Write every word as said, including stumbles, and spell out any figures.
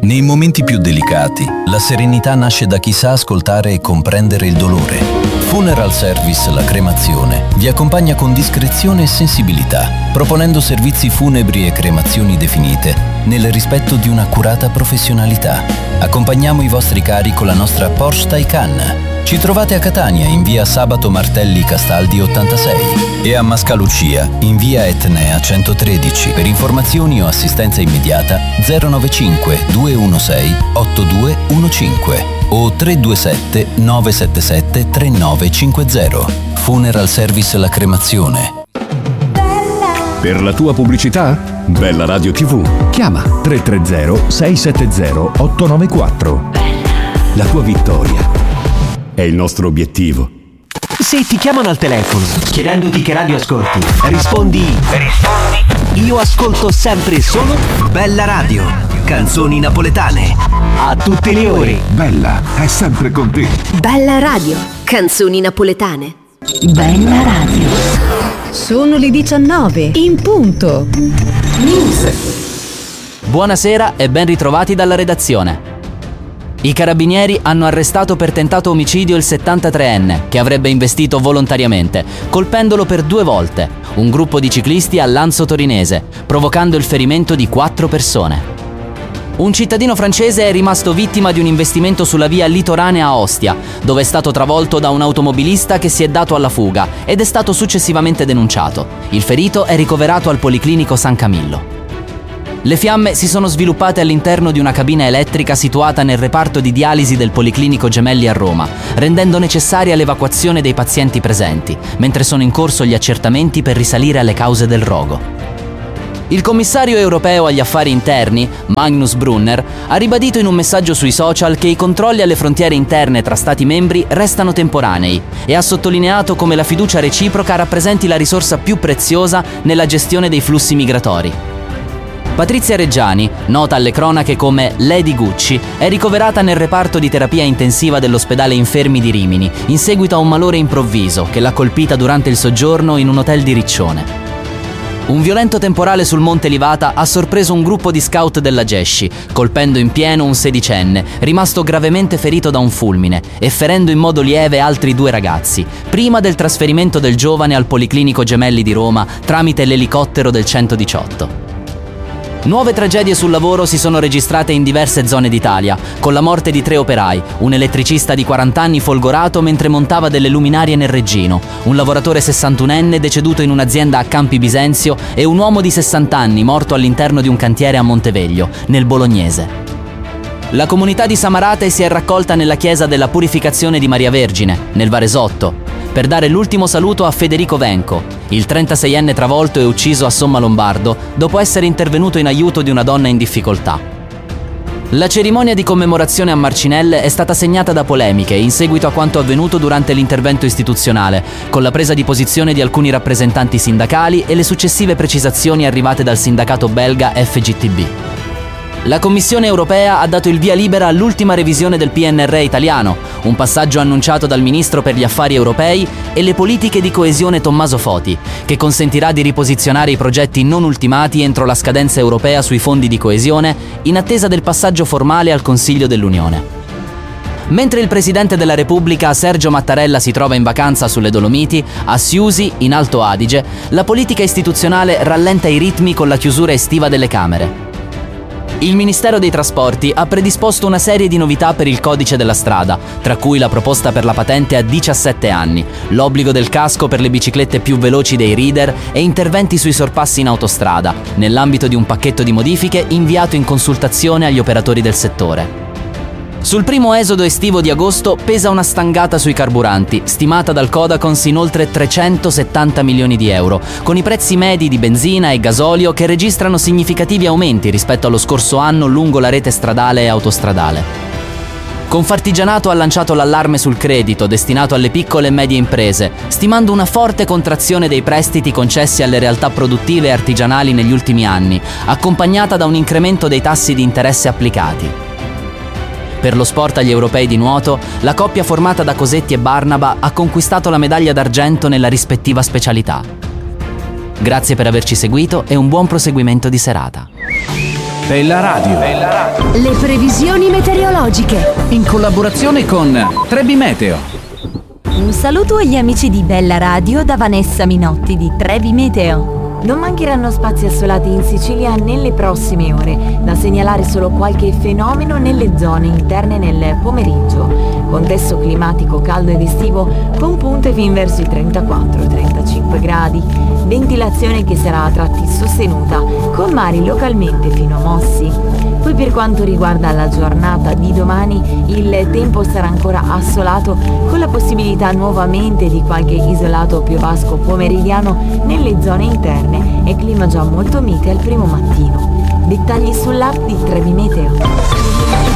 Nei momenti più delicati, la serenità nasce da chi sa ascoltare e comprendere il dolore. Funeral Service La Cremazione vi accompagna con discrezione e sensibilità, proponendo servizi funebri e cremazioni definite nel rispetto di un'accurata professionalità. Accompagniamo i vostri cari con la nostra Porsche Taycan. Ci trovate a Catania in via Sabato Martelli Castaldi ottantasei e a Mascalucia in via Etnea centotredici. Per informazioni o assistenza immediata zero nove cinque due uno sei otto due uno cinque o tre due sette nove sette sette tre nove cinque zero. Funeral Service La Cremazione. Per la tua pubblicità? Bella Radio tivù. Chiama tre tre zero sei sette zero otto nove quattro. La tua vittoria è il nostro obiettivo. Se ti chiamano al telefono chiedendoti che radio ascolti, rispondi Rispondi Io ascolto sempre e solo Bella Radio, canzoni napoletane a tutte le ore. Bella è sempre con te. Bella Radio, canzoni napoletane. Bella Radio. Sono le diciannove in punto. News. Buonasera e ben ritrovati dalla redazione. I carabinieri hanno arrestato per tentato omicidio il settantatreenne che avrebbe investito volontariamente, colpendolo per due volte, un gruppo di ciclisti a Lanzo Torinese, provocando il ferimento di quattro persone. Un cittadino francese è rimasto vittima di un investimento sulla via litoranea a Ostia, dove è stato travolto da un automobilista che si è dato alla fuga ed è stato successivamente denunciato. Il ferito è ricoverato al Policlinico San Camillo. Le fiamme si sono sviluppate all'interno di una cabina elettrica situata nel reparto di dialisi del Policlinico Gemelli a Roma, rendendo necessaria l'evacuazione dei pazienti presenti, mentre sono in corso gli accertamenti per risalire alle cause del rogo. Il commissario europeo agli affari interni, Magnus Brunner, ha ribadito in un messaggio sui social che i controlli alle frontiere interne tra Stati membri restano temporanei e ha sottolineato come la fiducia reciproca rappresenti la risorsa più preziosa nella gestione dei flussi migratori. Patrizia Reggiani, nota alle cronache come Lady Gucci, è ricoverata nel reparto di terapia intensiva dell'ospedale Infermi di Rimini in seguito a un malore improvviso che l'ha colpita durante il soggiorno in un hotel di Riccione. Un violento temporale sul Monte Livata ha sorpreso un gruppo di scout della Gesci, colpendo in pieno un sedicenne, rimasto gravemente ferito da un fulmine, e ferendo in modo lieve altri due ragazzi, prima del trasferimento del giovane al Policlinico Gemelli di Roma tramite l'elicottero del centodiciotto. Nuove tragedie sul lavoro si sono registrate in diverse zone d'Italia, con la morte di tre operai, un elettricista di quaranta anni folgorato mentre montava delle luminarie nel Reggino, un lavoratore sessantunenne deceduto in un'azienda a Campi Bisenzio e un uomo di sessanta anni morto all'interno di un cantiere a Monteveglio, nel Bolognese. La comunità di Samarate si è raccolta nella chiesa della Purificazione di Maria Vergine, nel Varesotto, per dare l'ultimo saluto a Federico Venco, il trentaseienne travolto e ucciso a Sommalombardo dopo essere intervenuto in aiuto di una donna in difficoltà. La cerimonia di commemorazione a Marcinelle è stata segnata da polemiche in seguito a quanto avvenuto durante l'intervento istituzionale, con la presa di posizione di alcuni rappresentanti sindacali e le successive precisazioni arrivate dal sindacato belga F G T B. La Commissione europea ha dato il via libera all'ultima revisione del P N R R italiano, un passaggio annunciato dal Ministro per gli Affari Europei e le politiche di coesione Tommaso Foti, che consentirà di riposizionare i progetti non ultimati entro la scadenza europea sui fondi di coesione, in attesa del passaggio formale al Consiglio dell'Unione. Mentre il Presidente della Repubblica Sergio Mattarella si trova in vacanza sulle Dolomiti, a Siusi, in Alto Adige, la politica istituzionale rallenta i ritmi con la chiusura estiva delle Camere. Il Ministero dei Trasporti ha predisposto una serie di novità per il codice della strada, tra cui la proposta per la patente a diciassette anni, l'obbligo del casco per le biciclette più veloci dei rider e interventi sui sorpassi in autostrada, nell'ambito di un pacchetto di modifiche inviato in consultazione agli operatori del settore. Sul primo esodo estivo di agosto pesa una stangata sui carburanti, stimata dal Codacons in oltre trecentosettanta milioni di euro, con i prezzi medi di benzina e gasolio che registrano significativi aumenti rispetto allo scorso anno lungo la rete stradale e autostradale. Confartigianato ha lanciato l'allarme sul credito destinato alle piccole e medie imprese, stimando una forte contrazione dei prestiti concessi alle realtà produttive e artigianali negli ultimi anni, accompagnata da un incremento dei tassi di interesse applicati. Per lo sport agli europei di nuoto, la coppia formata da Cosetti e Barnaba ha conquistato la medaglia d'argento nella rispettiva specialità. Grazie per averci seguito e un buon proseguimento di serata. Bella Radio. Bella Radio. Le previsioni meteorologiche. In collaborazione con Trebi Meteo. Un saluto agli amici di Bella Radio da Vanessa Minotti di Trebi Meteo. Non mancheranno spazi assolati in Sicilia nelle prossime ore, da segnalare solo qualche fenomeno nelle zone interne nel pomeriggio. Contesto climatico caldo ed estivo con punte fin verso i trentaquattro trentacinque gradi. Ventilazione che sarà a tratti sostenuta, con mari localmente fino mossi. Poi per quanto riguarda la giornata di domani, il tempo sarà ancora assolato, con la possibilità nuovamente di qualche isolato piovasco pomeridiano nelle zone interne e clima già molto mite al primo mattino. Dettagli sull'app di Trebi Meteo.